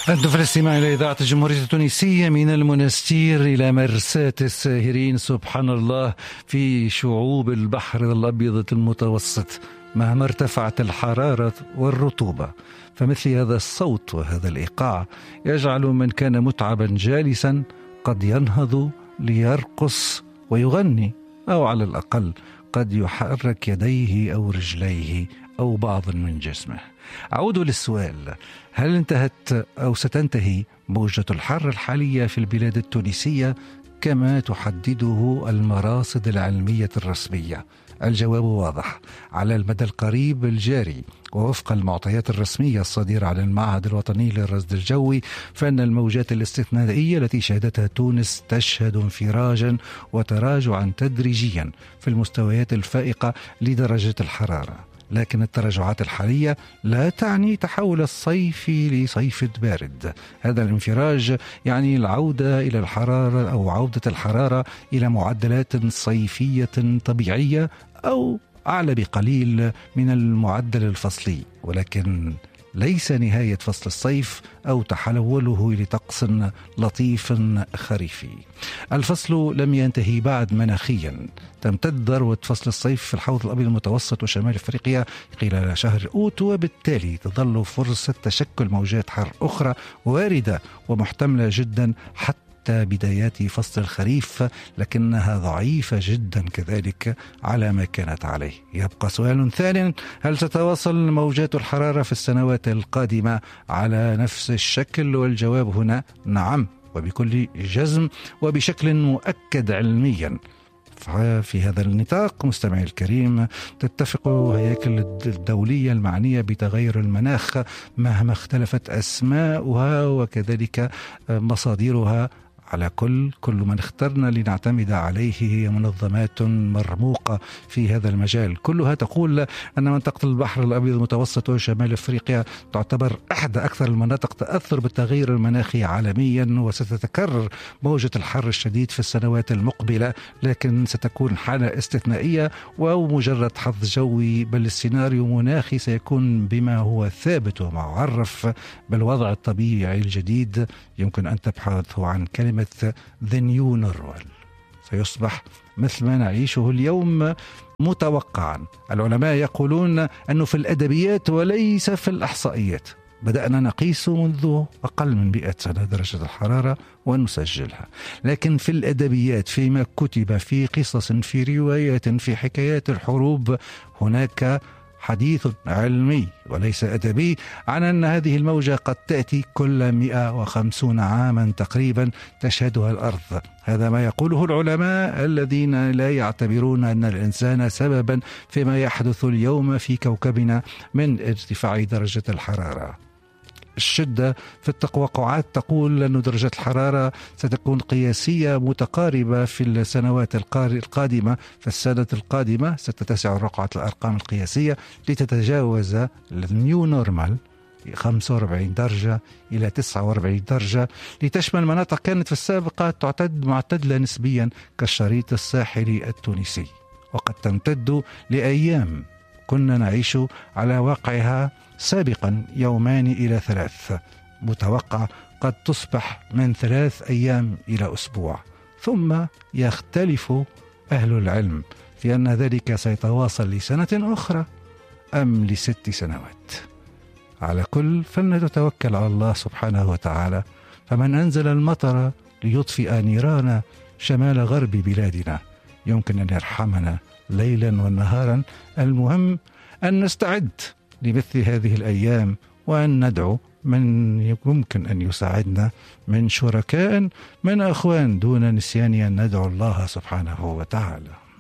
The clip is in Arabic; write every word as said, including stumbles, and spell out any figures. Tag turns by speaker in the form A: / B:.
A: أنتم في الاستماع إلى إذاعة الجمهورية التونسية من المنستير إلى مرساة الساهرين. سبحان الله، في شعوب البحر الأبيض المتوسط مهما ارتفعت الحرارة والرطوبة فمثل هذا الصوت وهذا الإيقاع يجعل من كان متعبا جالسا قد ينهض ليرقص ويغني، أو على الأقل قد يحرك يديه أو رجليه أو بعض من جسمه. أعود للسؤال: هل انتهت أو ستنتهي موجة الحر الحالية في البلاد التونسية كما تحدده المراصد العلمية الرسمية؟ الجواب واضح: على المدى القريب الجاري ووفق المعطيات الرسمية الصادرة عن المعهد الوطني للرصد الجوي، فإن الموجات الاستثنائية التي شهدتها تونس تشهد انفراجا وتراجعا تدريجيا في المستويات الفائقة لدرجة الحرارة. لكن التراجعات الحالية لا تعني تحول الصيف لصيف بارد. هذا الانفراج يعني العودة إلى الحرارة أو عودة الحرارة إلى معدلات صيفية طبيعية أو أعلى بقليل من المعدل الفصلي، ولكن ليس نهاية فصل الصيف أو تحوله لطقس لطيف خريفي. الفصل لم ينتهي بعد مناخيا. تمتد ذروة فصل الصيف في الحوض الأبيض المتوسط وشمال أفريقيا خلال شهر أوت، وبالتالي تظل فرصة تشكل موجات حر أخرى واردة ومحتملة جدا حتى بدايات فصل الخريف، لكنها ضعيفة جدا كذلك على ما كانت عليه. يبقى سؤال ثانٍ: هل ستواصل موجات الحرارة في السنوات القادمة على نفس الشكل؟ والجواب هنا نعم، وبكل جزم وبشكل مؤكد علميا. في هذا النطاق مستمعي الكريم، تتفق هياكل الدولية المعنية بتغير المناخ مهما اختلفت أسماؤها وكذلك مصادرها على كل كل من اخترنا لنعتمد عليه هي منظمات مرموقة في هذا المجال، كلها تقول أن منطقة البحر الأبيض المتوسط وشمال أفريقيا تعتبر إحدى أكثر المناطق تأثر بالتغير المناخي عالميا، وستتكرر موجة الحر الشديد في السنوات المقبلة، لكن ستكون حالة استثنائية أو مجرد حظ جوي، بل السيناريو مناخي سيكون بما هو ثابت ومعرف بالوضع الطبيعي الجديد. يمكن أن تبحث عن كلمة The New Normal. سيصبح مثل ما نعيشه اليوم متوقعا. العلماء يقولون أنه في الأدبيات وليس في الإحصائيات بدأنا نقيس منذ أقل من مئة سنة درجة الحرارة ونسجلها، لكن في الأدبيات فيما كتب في قصص في روايات في حكايات الحروب هناك حديث علمي وليس أدبي عن أن هذه الموجة قد تأتي كل مئة وخمسين عاما تقريبا تشهدها الأرض. هذا ما يقوله العلماء الذين لا يعتبرون أن الإنسان سببا فيما يحدث اليوم في كوكبنا من ارتفاع درجة الحرارة. الشدة في التوقعات تقول أن درجة الحرارة ستكون قياسية متقاربة في السنوات القادمة. في السنة القادمة ستتسع رقعة الأرقام القياسية لتتجاوز النيو نورمال خمسة وأربعين درجة إلى تسعة وأربعين درجة، لتشمل مناطق كانت في السابقة تعتد معتدلة نسبيا كالشريط الساحلي التونسي، وقد تمتد لأيام كنا نعيش على واقعها سابقا يومان إلى ثلاث، متوقع قد تصبح من ثلاث أيام إلى أسبوع، ثم يختلف أهل العلم في أن ذلك سيتواصل لسنة أخرى أم لست سنوات. على كل فلنتوكل على الله سبحانه وتعالى، فمن أنزل المطر ليطفئ نيران شمال غرب بلادنا يمكن أن يرحمنا ليلا ونهارا. المهم أن نستعد لمثل هذه الأيام وأن ندعو من يمكن أن يساعدنا من شركاء من أخوان دون نسيان أن ندعو الله سبحانه وتعالى.